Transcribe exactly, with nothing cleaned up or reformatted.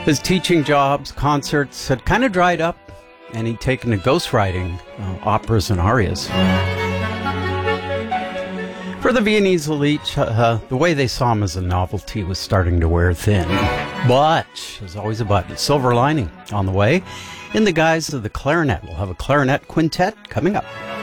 His teaching jobs, concerts had kind of dried up, and he'd taken to ghostwriting uh, operas and arias. For the Viennese elite, uh, the way they saw him as a novelty was starting to wear thin. But, there's always a but, a silver lining on the way. In the guise of the clarinet, we'll have a clarinet quintet coming up.